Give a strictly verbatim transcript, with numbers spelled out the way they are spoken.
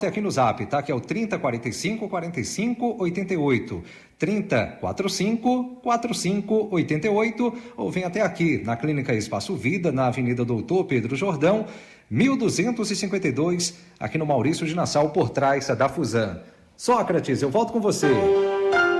aqui no Zap, tá? Que é o trinta, quarenta e cinco, quarenta e cinco, oitenta e oito. trinta, quarenta e cinco, quarenta e cinco, oitenta e oito. Ou vem até aqui, na Clínica Espaço Vida, na Avenida Doutor Pedro Jordão, mil duzentos e cinquenta e dois, aqui no Maurício de Nassau, por trás da Fusan. Sócrates, eu volto com você.